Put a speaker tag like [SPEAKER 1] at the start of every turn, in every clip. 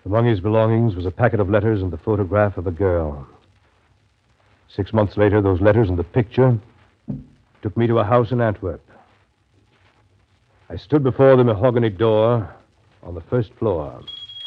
[SPEAKER 1] Among his belongings was a packet of letters and the photograph of a girl. 6 months later, those letters and the picture took me to a house in Antwerp. I stood before the mahogany door on the first floor.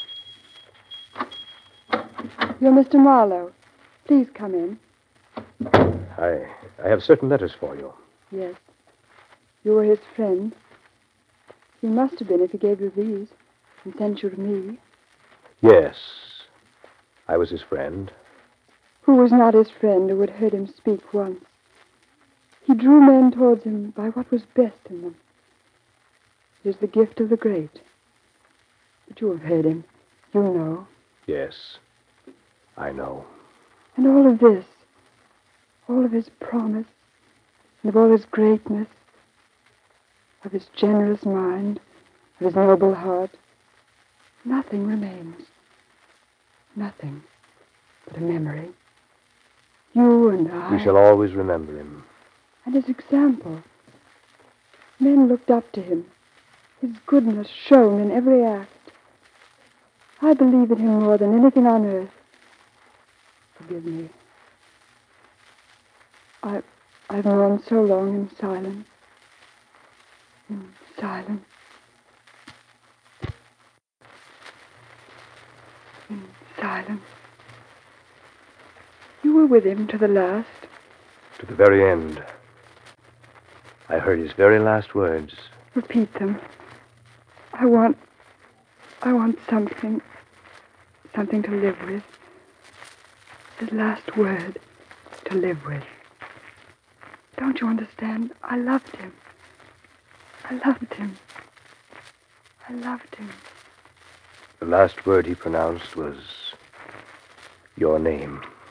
[SPEAKER 2] You're Mr. Marlowe. Please come in.
[SPEAKER 1] I have certain letters for you.
[SPEAKER 2] Yes. You were his friend. He must have been if he gave you these and sent you to me.
[SPEAKER 1] Yes, I was his friend.
[SPEAKER 2] Who was not his friend who had heard him speak once? He drew men towards him by what was best in them. It is the gift of the great. But you have heard him. You know.
[SPEAKER 1] Yes, I know.
[SPEAKER 2] And all of this, all of his promise, and of all his greatness, of his generous mind, of his noble heart, nothing remains. Nothing but a memory. You and I.
[SPEAKER 1] We shall always remember him.
[SPEAKER 2] And his example. Men looked up to him. His goodness shone in every act. I believe in him more than anything on earth. Forgive me. I've mourned so long in silence. In silence. In silence. You were with him to the last.
[SPEAKER 1] To the very end. I heard his very last words.
[SPEAKER 2] Repeat them. I want something to live with. His last word to live with. Don't you understand? I loved him. I loved him. I loved him.
[SPEAKER 1] The last word he pronounced was your name.